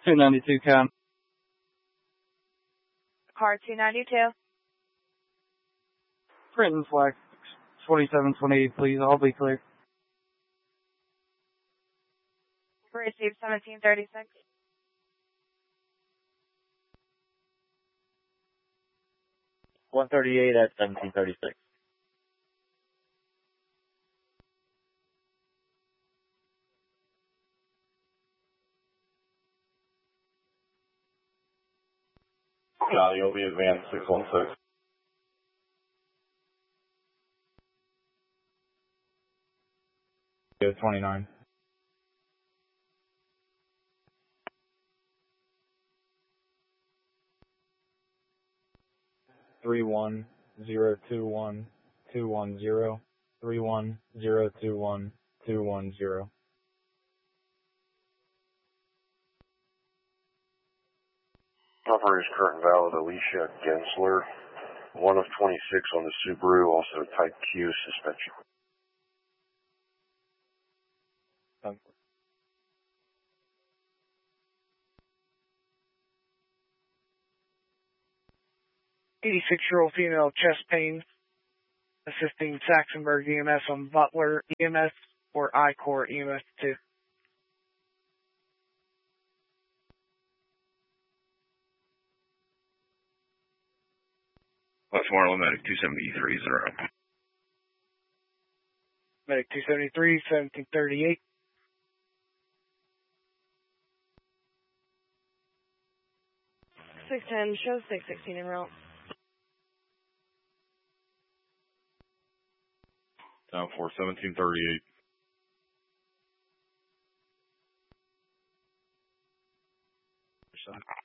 292 count. Car 292. Trenton Flex 2728, please. I'll be clear. Received 1736. 138 at 1736. Johnny, you'll be advanced 616. Yeah, 29. Three 1-0-2-1-2-1-0. 3-1-0-2-1-2-1-0. Operators current valid Alicia Gensler, 1 of 26 on the Subaru, also type Q suspension. Done. 86-year-old female chest pain, assisting Saxonburg EMS on Butler EMS or I-Corps EMS 2. Westmoreland Medic 273-0. Medic 273, 1738. Show 616 en route. Down for 1738.